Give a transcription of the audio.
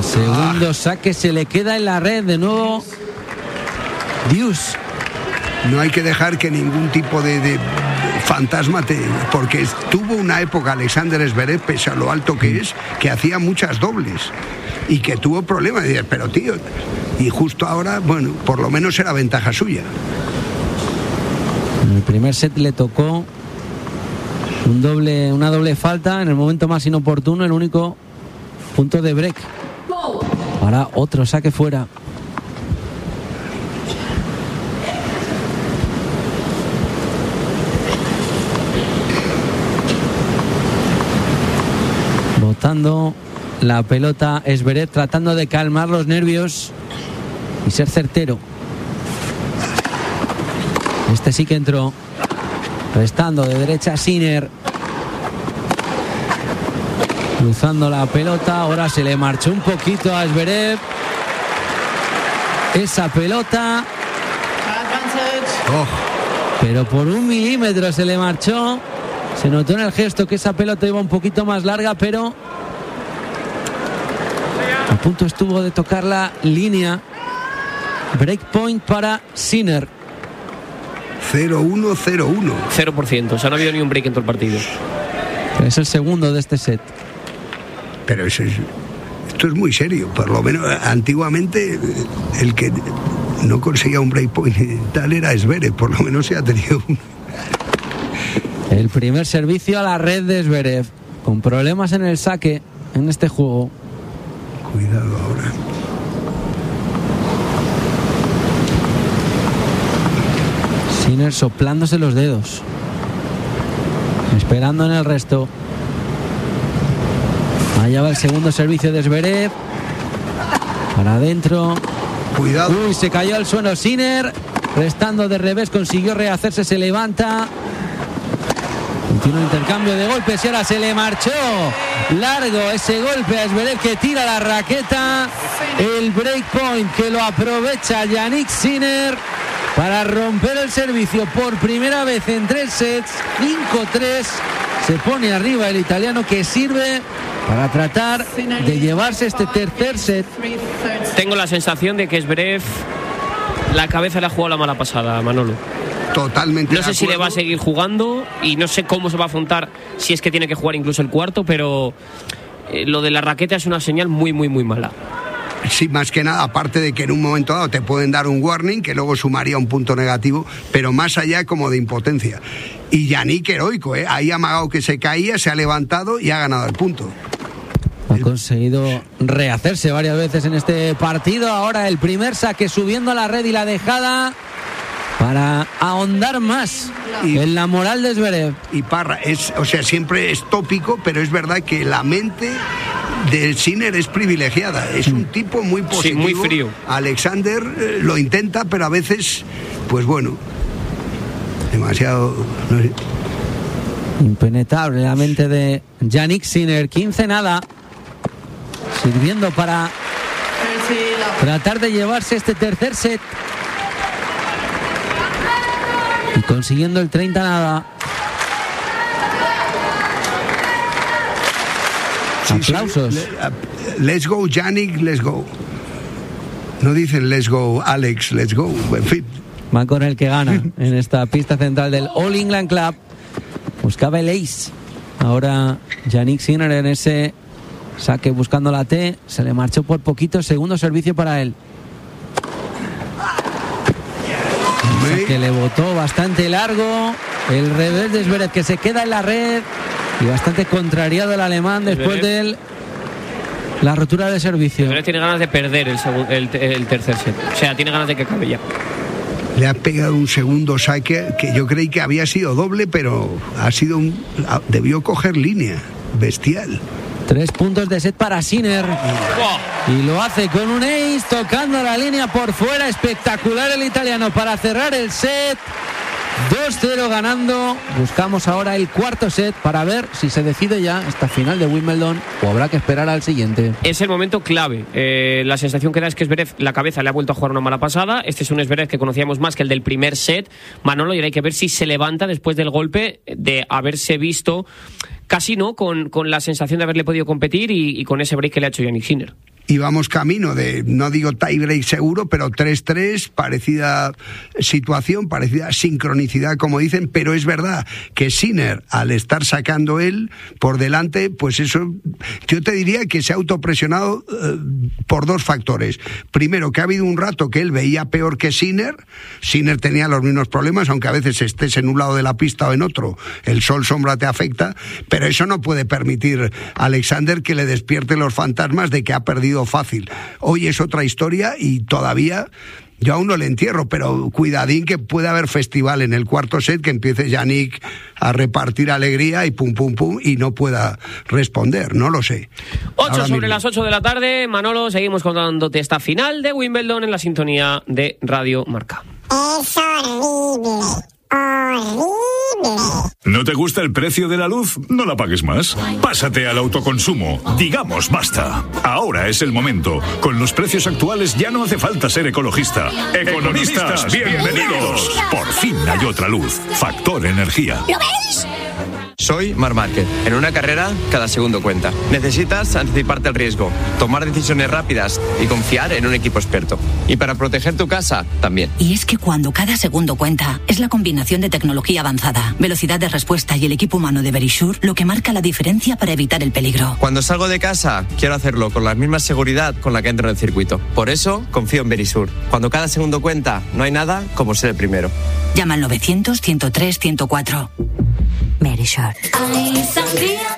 segundo saque se le queda en la red. De nuevo Deuce. No hay que dejar que ningún tipo de fantasma porque tuvo una época Alexander Zverev, pese a lo alto que es, que hacía muchas dobles y que tuvo problemas. Pero tío, y justo ahora, bueno, por lo menos era ventaja suya. En el primer set le tocó una doble falta en el momento más inoportuno, el único punto de break. Ahora otro saque fuera. Botando la pelota Zverev, tratando de calmar los nervios y ser certero. Este sí que entró, restando de derecha a Sinner, cruzando la pelota. Ahora se le marchó un poquito a Zverev esa pelota, pero por 1 milímetro se le marchó. Se notó en el gesto que esa pelota iba un poquito más larga, pero a punto estuvo de tocar la línea. Breakpoint para Sinner. 0-1, 0-1. 0%, o sea, no ha habido ni un break en todo el partido. Es el segundo de este set. Pero esto es muy serio. Por lo menos antiguamente el que no conseguía un breakpoint y tal era Zverev. Por lo menos se ha tenido uno. El primer servicio a la red de Zverev, con problemas en el saque en este juego. Cuidado ahora. Sinner soplándose los dedos, esperando en el resto. Allá va el segundo servicio de Zverev. Para adentro. Cuidado. Uy, se cayó al suelo Sinner. Restando de revés, consiguió rehacerse, se levanta. Continúa el intercambio de golpes y ahora se le marchó largo ese golpe a Zverev, que tira la raqueta. El breakpoint que lo aprovecha Jannik Sinner para romper el servicio por primera vez en 3 sets. 5-3. Se pone arriba el italiano, que sirve para tratar de llevarse este tercer set. Tengo la sensación de que Zverev la cabeza le ha jugado la mala pasada, Manolo. Totalmente. No sé si le va a seguir jugando y no sé cómo se va a afrontar, si es que tiene que jugar incluso el cuarto, pero lo de la raqueta es una señal muy, muy, muy mala. Sí, más que nada, aparte de que en un momento dado te pueden dar un warning que luego sumaría un punto negativo, pero más allá como de impotencia. Y Jannik heroico, ahí ha amagado que se caía, se ha levantado y ha ganado el punto. Ha conseguido rehacerse varias veces en este partido. Ahora el primer saque subiendo a la red y la dejada para ahondar más en la moral de Zverev. Y Parra, siempre es tópico, pero es verdad que la mente del Sinner es privilegiada. Es un tipo muy positivo. Sí, muy frío. Alexander lo intenta, pero a veces, pues bueno, demasiado... No sé. Impenetrable la mente de Jannik Sinner. 15-0. Sirviendo para tratar de llevarse este tercer set. Y consiguiendo el 30-0. Sí, aplausos. Sí. Let's go, Jannik, let's go. No dicen let's go, Alex, let's go. En fin. Va con el que gana en esta pista central del All England Club. Buscaba el ace. Ahora Jannik Sinner en ese saque buscando la T. Se le marchó por poquito. Segundo servicio para él. Que le botó bastante largo. El revés de Zverev, que se queda en la red. Y bastante contrariado el alemán después de la rotura de servicio. Zverev tiene ganas de perder el tercer set. O sea, tiene ganas de que acabe ya. Le ha pegado un segundo saque que yo creí que había sido doble, pero debió coger línea. Bestial. 3 puntos de set para Sinner. Y lo hace con un ace, tocando la línea por fuera. Espectacular el italiano para cerrar el set. 2-0 ganando. Buscamos ahora el cuarto set para ver si se decide ya esta final de Wimbledon o habrá que esperar al siguiente. Es el momento clave. La sensación que da es que Zverev la cabeza le ha vuelto a jugar una mala pasada. Este es un Zverev que conocíamos más que el del primer set, Manolo, y hay que ver si se levanta después del golpe, de haberse visto casi con la sensación de haberle podido competir y con ese break que le ha hecho Jannik Sinner. y vamos camino de, no digo tiebreak seguro, pero 3-3, parecida situación, parecida sincronicidad, como dicen, pero es verdad que Sinner, al estar sacando él por delante, pues eso, yo te diría que se ha autopresionado por dos factores. Primero, que ha habido un rato que él veía peor que Sinner tenía los mismos problemas, aunque a veces estés en un lado de la pista o en otro, el sol-sombra te afecta, pero eso no puede permitir a Alexander que le despierte los fantasmas de que ha perdido fácil. Hoy es otra historia y todavía yo aún no le entierro, pero cuidadín que puede haber festival en el cuarto set, que empiece Yannick a repartir alegría y pum pum pum y no pueda responder, no lo sé. 8 sobre las 8 de la tarde, Manolo, seguimos contándote esta final de Wimbledon en la sintonía de Radio Marca. Es horrible. Horrible. ¿No te gusta el precio de la luz? No la pagues más. Pásate al autoconsumo. Digamos basta. Ahora es el momento. Con los precios actuales ya no hace falta ser ecologista. Economistas, bienvenidos. Por fin hay otra luz. Factor Energía. ¿Lo veis? Soy Marc Márquez. En una carrera, cada segundo cuenta. Necesitas anticiparte al riesgo, tomar decisiones rápidas y confiar en un equipo experto. Y para proteger tu casa, también. Y es que cuando cada segundo cuenta, es la combinación de tecnología avanzada, velocidad de respuesta y el equipo humano de Verisure lo que marca la diferencia para evitar el peligro. Cuando salgo de casa, quiero hacerlo con la misma seguridad con la que entro en el circuito. Por eso, confío en Verisure. Cuando cada segundo cuenta, no hay nada como ser el primero. Llama al 900 103 104. Verisure. Hay sangría